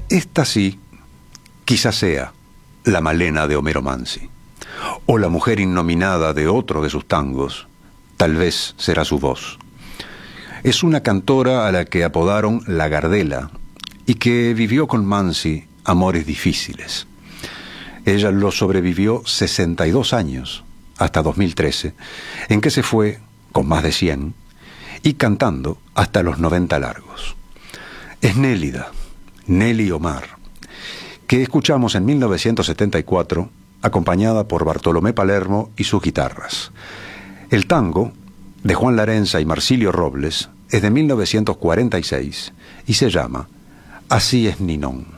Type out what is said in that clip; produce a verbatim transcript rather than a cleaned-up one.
Esta sí, quizás sea la Malena de Homero Mansi, o la mujer innominada de otro de sus tangos, tal vez será su voz. Es una cantora a la que apodaron La Gardela y que vivió con Mansi amores difíciles. Ella lo sobrevivió sesenta y dos años, hasta dos mil trece, en que se fue con más de cien y cantando hasta los noventa largos. Es Nélida, Nelly Omar, que escuchamos en mil novecientos setenta y cuatro, acompañada por Bartolomé Palermo y sus guitarras. El tango, de Juan Larenza y Marsilio Robles, es de mil novecientos cuarenta y seis y se llama Así es Ninón.